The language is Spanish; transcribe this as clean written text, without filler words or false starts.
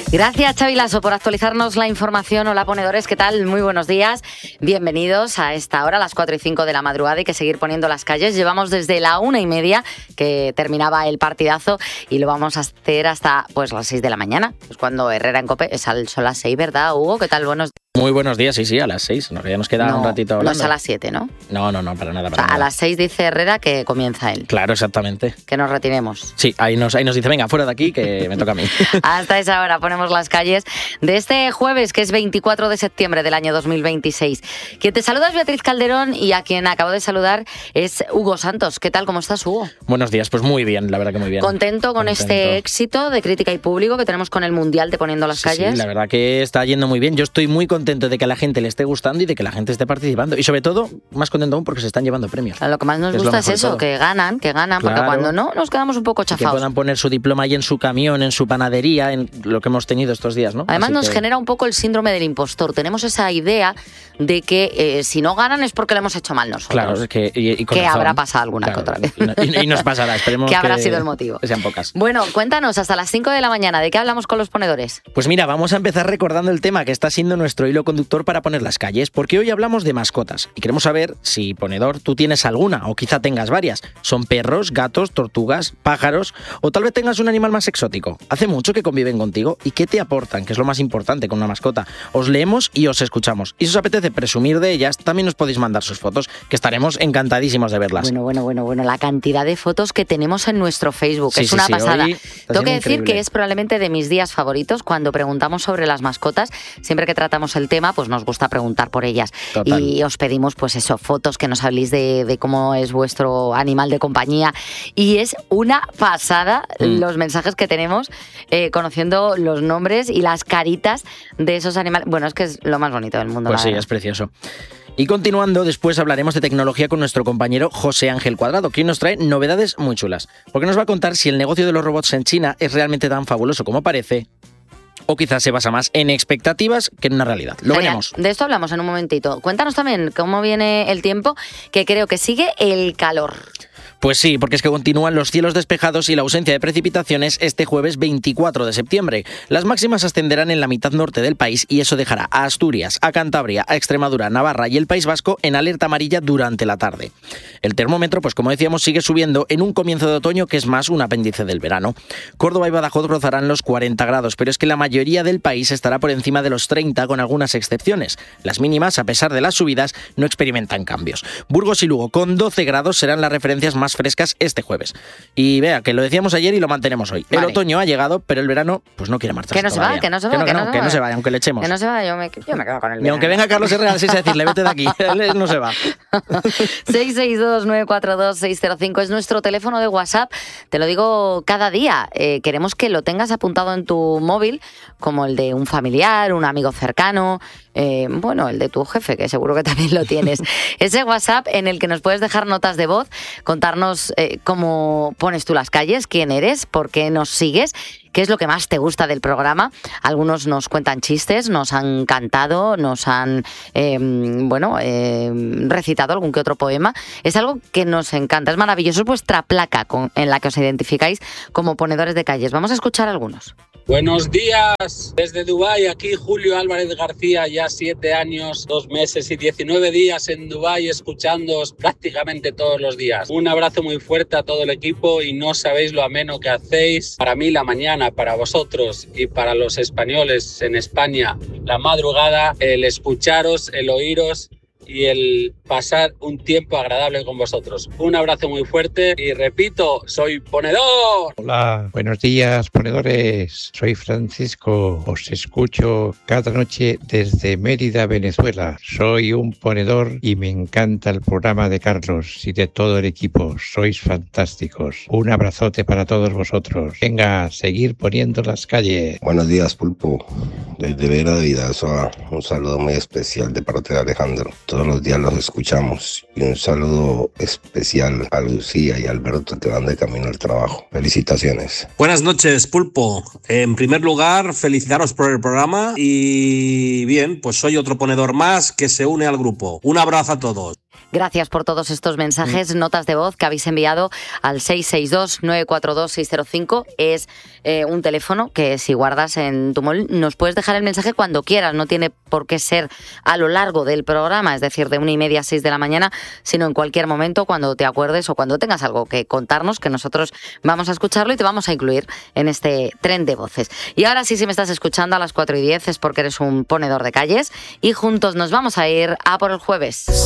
Gracias, Xavi Lasso, por actualizarnos la información. Hola, ponedores, ¿qué tal? Muy buenos días. Bienvenidos a esta hora, a las 4:05 de la madrugada. Hay que seguir poniendo las calles. Llevamos desde la 1:30, que terminaba el partidazo, y lo vamos a hacer hasta pues las 6 de la mañana. Pues cuando Herrera en COPE, son las 6, ¿verdad, Hugo? ¿Qué tal? Buenos días. Muy buenos días, sí, a las 6. Ya nos queda un ratito hablando. No es a las 7, ¿no? No, para nada. A las 6 dice Herrera que comienza él. Claro, exactamente. Que nos retiremos. Sí, ahí nos dice, venga, fuera de aquí, que me toca a mí. Hasta esa hora ponemos las calles de este jueves, que es 24 de septiembre del año 2026. Quien te saluda es Beatriz Calderón y a quien acabo de saludar es Hugo Santos. ¿Qué tal? ¿Cómo estás, Hugo? Buenos días, pues muy bien, la verdad que muy bien. ¿Contento con este éxito de crítica y público que tenemos con el Mundial de Poniendo las Calles? Sí, la verdad que está yendo muy bien. Yo estoy muy contento de que a la gente le esté gustando y de que la gente esté participando. Y sobre todo, más contento aún porque se están llevando premios. Lo que más nos gusta es eso, que ganan, claro, porque cuando no, nos quedamos un poco chafados. Que puedan poner su diploma ahí en su camión, en su panadería, en lo que hemos tenido estos días, ¿no? Además nos genera un poco el síndrome del impostor. Tenemos esa idea de que si no ganan es porque lo hemos hecho mal nosotros. Claro, es que... Y que habrá pasado alguna que otra vez. Y nos pasará, esperemos que habrá sido el motivo. Que sean pocas. Bueno, cuéntanos, hasta las 5 de la mañana, ¿de qué hablamos con los ponedores? Pues mira, vamos a empezar recordando el tema que está siendo nuestro hilo conductor para poner las calles, porque hoy hablamos de mascotas y queremos saber si, ponedor, tú tienes alguna o quizá tengas varias. ¿Son perros, gatos, tortugas, pájaros o tal vez tengas un animal más exótico? ¿Hace mucho que conviven contigo? ¿Y qué te aportan? Que es lo más importante con una mascota. Os leemos y os escuchamos. Y si os apetece presumir de ellas, también os podéis mandar sus fotos, que estaremos encantadísimos de verlas. Bueno, la cantidad de fotos que tenemos en nuestro Facebook es una pasada. Tengo que decir que es probablemente de mis días favoritos cuando preguntamos sobre las mascotas. Siempre que tratamos el tema, pues nos gusta preguntar por ellas. Total. Y os pedimos, pues eso, fotos, que nos habléis de cómo es vuestro animal de compañía. Y es una pasada los mensajes que tenemos conociendo los nombres y las caritas de esos animales. Bueno, es que es lo más bonito del mundo. Pues sí, es precioso. Y continuando, después hablaremos de tecnología con nuestro compañero José Ángel Cuadrado, quien nos trae novedades muy chulas. Porque nos va a contar si el negocio de los robots en China es realmente tan fabuloso como parece, o quizás se basa más en expectativas que en una realidad. Lo veremos. De esto hablamos en un momentito. Cuéntanos también cómo viene el tiempo, que creo que sigue el calor. Pues sí, porque es que continúan los cielos despejados y la ausencia de precipitaciones este jueves 24 de septiembre. Las máximas ascenderán en la mitad norte del país y eso dejará a Asturias, a Cantabria, a Extremadura, Navarra y el País Vasco en alerta amarilla durante la tarde. El termómetro, pues como decíamos, sigue subiendo en un comienzo de otoño que es más un apéndice del verano. Córdoba y Badajoz rozarán los 40 grados, pero es que la mayoría del país estará por encima de los 30 con algunas excepciones. Las mínimas, a pesar de las subidas, no experimentan cambios. Burgos y Lugo con 12 grados serán las referencias más frescas este jueves. Y vea, que lo decíamos ayer y lo mantenemos hoy. Vale. El otoño ha llegado, pero el verano pues no quiere marcharse. Que no todavía. Que no se vaya, aunque le echemos. Que no se vaya, yo me quedo con el verano. Y aunque venga Carlos Herrera, así es decirle, vete de aquí, él no se va. 662-942-605 es nuestro teléfono de WhatsApp. Te lo digo cada día. Queremos que lo tengas apuntado en tu móvil, como el de un familiar, un amigo cercano, el de tu jefe, que seguro que también lo tienes. Ese WhatsApp en el que nos puedes dejar notas de voz, contarnos cómo pones tú las calles, quién eres, por qué nos sigues, qué es lo que más te gusta del programa. Algunos nos cuentan chistes, nos han cantado, nos han recitado algún que otro poema. Es algo que nos encanta, es maravilloso. Es vuestra placa en la que os identificáis como ponedores de calles. Vamos a escuchar algunos. Buenos días, desde Dubái, aquí Julio Álvarez García, ya 7 años, 2 meses y 19 días en Dubái, escuchándoos prácticamente todos los días. Un abrazo muy fuerte a todo el equipo y no sabéis lo ameno que hacéis. Para mí la mañana, para vosotros y para los españoles en España, la madrugada, el escucharos, el oíros y el pasar un tiempo agradable con vosotros. Un abrazo muy fuerte y repito, soy ponedor. Hola, buenos días, ponedores. Soy Francisco, os escucho cada noche desde Mérida, Venezuela. Soy un ponedor y me encanta el programa de Carlos y de todo el equipo. Sois fantásticos. Un abrazote para todos vosotros. Venga, seguir poniendo las calles. Buenos días, Pulpo. Desde Vera de Vidasoa, un saludo muy especial de parte de Alejandro. Todos los días los escuchamos y un saludo especial a Lucía y Alberto que van de camino al trabajo. Felicitaciones. Buenas noches, Pulpo. En primer lugar, felicitaros por el programa y bien, pues soy otro ponedor más que se une al grupo. Un abrazo a todos. Gracias por todos estos mensajes, notas de voz que habéis enviado al 662-942-605. Es un teléfono que si guardas en tu móvil nos puedes dejar el mensaje cuando quieras. No tiene por qué ser a lo largo del programa, es decir, de 1:30 a 6 de la mañana, sino en cualquier momento cuando te acuerdes o cuando tengas algo que contarnos, que nosotros vamos a escucharlo y te vamos a incluir en este tren de voces. Y ahora sí, si me estás escuchando a las 4:10 es porque eres un ponedor de calles y juntos nos vamos a ir a por el jueves.